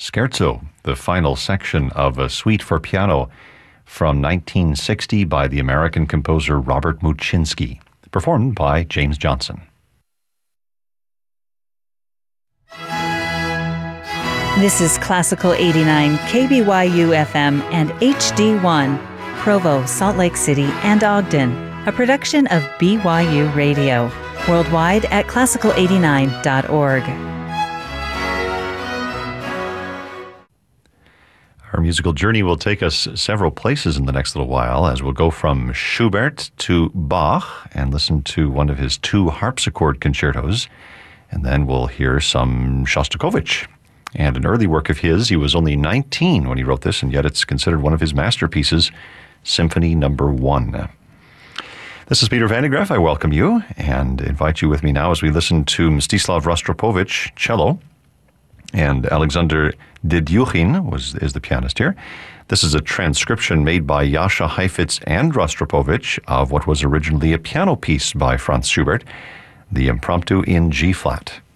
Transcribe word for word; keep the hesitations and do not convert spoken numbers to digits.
Scherzo, the final section of a suite for piano from nineteen sixty by the American composer Robert Muczynski, performed by James Johnson. This is Classical eighty-nine, K B Y U F M and H D one, Provo, Salt Lake City, and Ogden, a production of B Y U Radio, worldwide at classical eighty-nine dot org. Our musical journey will take us several places in the next little while, as we'll go from Schubert to Bach and listen to one of his two harpsichord concertos, and then we'll hear some Shostakovich. And an early work of his, he was only nineteen when he wrote this, and yet it's considered one of his masterpieces, Symphony Number One. This is Peter Van de Graaff. I welcome you and invite you with me now as we listen to Mstislav Rostropovich, cello, and Alexander Dedyukhin was is the pianist here. This is a transcription made by Jascha Heifetz and Rostropovich of what was originally a piano piece by Franz Schubert, the Impromptu in G-flat.